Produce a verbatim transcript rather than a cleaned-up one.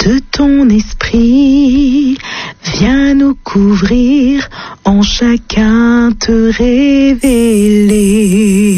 de ton esprit, viens nous couvrir, en chacun te révéler.